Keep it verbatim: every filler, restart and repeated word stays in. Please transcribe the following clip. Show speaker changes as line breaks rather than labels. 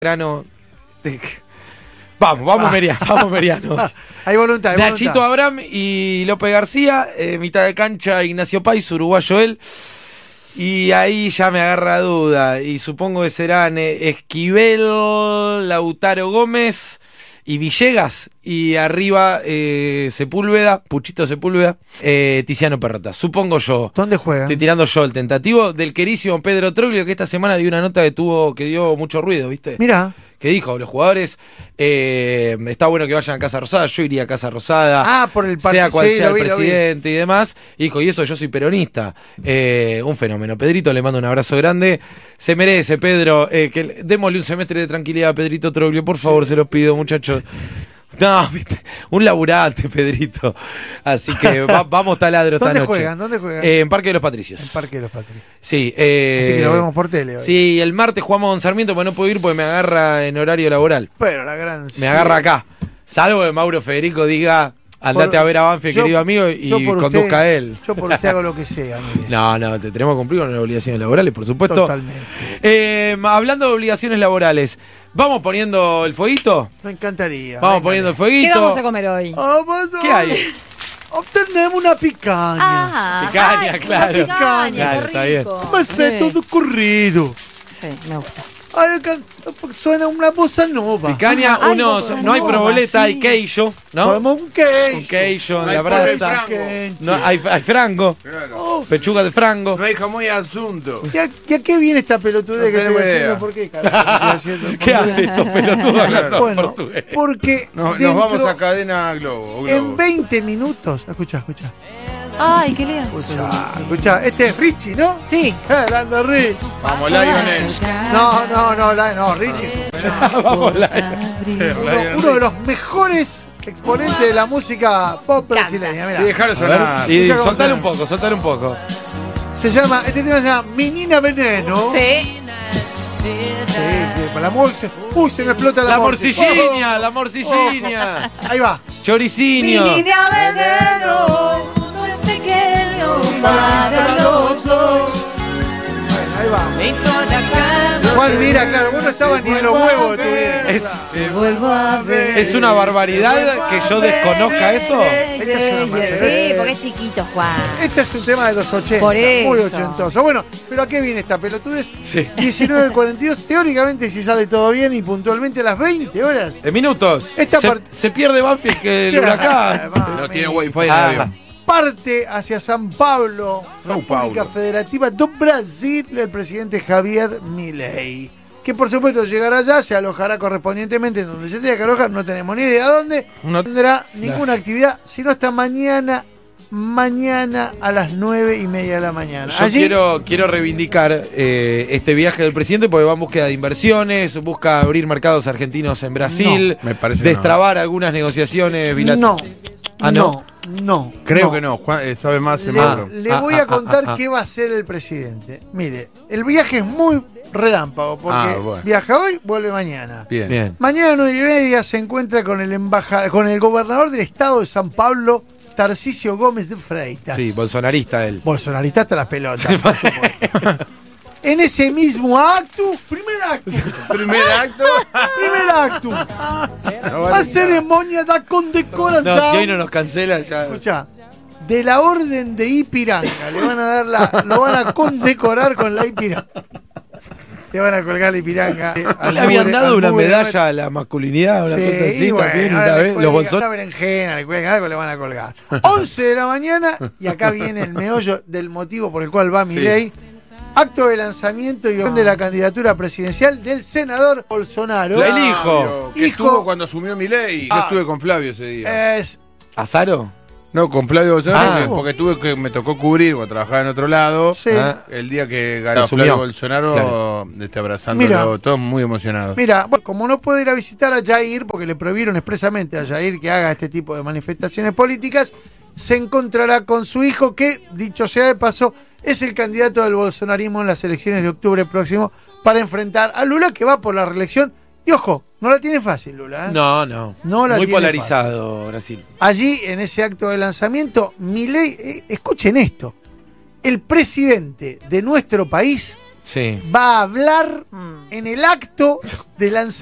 Grano. Vamos, vamos, ah. Meriano, vamos, Meriano.
Hay voluntad, hay
Nachito
voluntad.
Abraham y López García, eh, mitad de cancha Ignacio Pais, uruguayo él. Y ahí ya me agarra duda. Y supongo que serán eh, Esquivel, Lautaro Gómez y Villegas. Y arriba eh, Sepúlveda, Puchito Sepúlveda, eh, Tiziano Perrota. Supongo yo.
¿Dónde juega?
Estoy tirando yo el tentativo del querísimo Pedro Troglio, que esta semana dio una nota que tuvo, que dio mucho ruido, ¿viste?
Mirá.
Que dijo, los jugadores, eh, está bueno que vayan a Casa Rosada, yo iría a Casa Rosada,
ah, por el partido,
sea cual
sí,
sea el
vi,
presidente y demás. Y dijo, y eso yo soy peronista. Eh, un fenómeno. Pedrito, le mando un abrazo grande. Se merece, Pedro. Eh, que démosle un semestre de tranquilidad a Pedrito Troglio, por favor, sí. Se los pido, muchachos. No, viste, un laburante, Pedrito. Así que va, vamos taladro esta
noche.
¿Dónde
juegan? ¿Dónde juegan?
Eh, en Parque de los Patricios.
En Parque de los Patricios.
Sí. Eh,
Así que lo vemos por tele hoy.
Sí, el martes jugamos en Sarmiento, pero no puedo ir porque me agarra en horario laboral.
Pero la gran...
Me
sí.
agarra acá. Salvo que Mauro Federico diga, andate por, a ver a Banfield, yo, querido amigo, y conduzca
usted,
a él.
Yo por usted hago lo que sea. Mire.
No, no, te tenemos que cumplir con las obligaciones laborales, por supuesto.
Totalmente.
Eh, hablando de obligaciones laborales, ¿vamos poniendo el fueguito?
Me encantaría.
Vamos
me
poniendo
encantaría.
el fueguito.
¿Qué vamos a comer hoy?
Vamos
¿Qué
hoy.
hay?
Obtenemos una picaña.
Ah,
picaña,
ay,
claro.
Una picaña,
Claro,
qué
está bien.
rico.
Más de todo corrido.
Sí, me gusta.
Ay, suena una bossa nova.
Picaña,
Ajá,
unos,
ay,
no hay
bossa
proboleta,
nova,
hay
sí.
queijo, ¿no?
Podemos un queijo.
Un queijo en
No
la
hay
brasa.
pollo
No, hay, hay frango,
Claro.
Oh,
pechuga de frango.
No hay jamón y asunto.
¿y, a, ¿Y a qué viene esta pelotudez
No
que estoy
tenemos
haciendo?
idea.
¿Por qué, carajo, estoy haciendo?
¿Qué
¿Por qué?
hace estos pelotudos hablando
Bueno,
portugués?
porque
No, nos
dentro-
vamos a cadena Globo.
en
Globo.
veinte minutos, escucha, escucha.
Ay, qué lindo.
Escucha, escucha, este es Richie, ¿no?
Sí.
Grande Richie.
Vamos, Lionel.
No, no, no, la- no, Richie.
Vamos, la-
Uno, uno de los mejores exponentes de la música pop brasileña.
Y
Mirá.
dejarlo
A
sonar.
ver, y
Escucha cómo
soltale
suena.
un poco, soltale un poco.
Se llama, este tema se llama Menina Veneno.
Sí.
Sí, que la música. Uy, se me explota la
La
música.
morcilliña, la morcilliña.
Ahí va.
Choricinio.
Mi niña veneno no es pequeño para los dos.
Bueno, ahí va.
En toda cama.
Juan, mira, claro, vos no estabas ni en los huevos de tu vida.
Es,
Te vuelvo a ver.
es una barbaridad que yo desconozca esto.
Esta es una manera.
Sí, porque es chiquito, Juan.
Este es un tema de los ochenta,
Por
muy
eso.
ochentoso. Bueno, pero ¿a qué viene esta pelotudez?
Sí.
diecinueve cuarenta y dos, teóricamente si sale todo bien y puntualmente a las veinte horas.
En minutos.
Esta
se,
part-
se pierde Banfield que el huracán.
No tiene wifi en el
Ah.
avión.
Parte hacia San Pablo,
São
República
Paulo.
Federativa do Brasil, el presidente Javier Milei. Que por supuesto llegará allá, se alojará correspondientemente en donde se tenga que alojar, no tenemos ni idea dónde.
No-
No tendrá ninguna
Gracias.
actividad, sino hasta mañana, mañana a las nueve y media de la mañana.
Yo quiero, quiero reivindicar eh, este viaje del presidente porque va en búsqueda de inversiones, busca abrir mercados argentinos en Brasil,
No, me parece
destrabar algunas negociaciones bilaterales.
No,
Ah, ¿no?
no, no.
Creo
no.
que no. Juan, eh, sabe más en
Le,
Mauro.
le
Ah,
voy
ah,
a contar
ah, ah.
qué va a hacer el presidente. Mire, el viaje es muy relámpago, porque
Ah, bueno.
viaja hoy, vuelve mañana.
Bien.
Bien.
Mañana a nueve y media se encuentra con el embaja con el gobernador del estado de San Pablo, Tarcisio Gómez de Freitas.
Sí, bolsonarista él.
Bolsonarista hasta las pelotas. por supuesto. En ese mismo acto, primer acto,
Primer acto.
primer acto,
No
la
vale
ceremonia da condecoración.
No, si hoy no nos cancela ya.
Escuchá, de la orden de Ipiranga, le van a dar la, lo van a condecorar con la Ipiranga. Le van a colgar la Ipiranga. eh,
¿No
al
le habían
mugre-
dado
al
una
mugre
medalla a la masculinidad o una
Sí,
cosa así
y bueno,
también
ahora
una
le
vez?
cuelgan
Los Bolson-
una berenjena, le cuelgan algo, le van a colgar. once de la mañana, y acá viene el meollo del motivo por el cual va Milei. Acto de lanzamiento y de la candidatura presidencial del senador Bolsonaro.
El hijo.
Flavio, que
Hijo.
estuvo cuando asumió Milei. Yo
Ah.
estuve con Flavio ese día.
Es
¿Azaro?
No, con Flavio Bolsonaro,
Ah.
porque- porque tuve que me tocó cubrir cuando trabajaba en otro lado.
Sí.
Ah.
El día que ganó
Asumió.
Flavio Bolsonaro,
Claro.
este, abrazándolo,
Mira.
todos muy emocionados.
Mira, bueno, como no puede ir a visitar a Jair, porque le prohibieron expresamente a Jair que haga este tipo de manifestaciones políticas, se encontrará con su hijo, que, dicho sea de paso, es el candidato del bolsonarismo en las elecciones de octubre próximo para enfrentar a Lula, que va por la reelección. Y ojo, no la tiene fácil, Lula. ¿eh?
No, no.
No la
Muy
tiene
polarizado Brasil.
Allí, en ese acto de lanzamiento, Milei, eh, escuchen esto, el presidente de nuestro país
Sí.
va a hablar
Mm.
en el acto de lanzamiento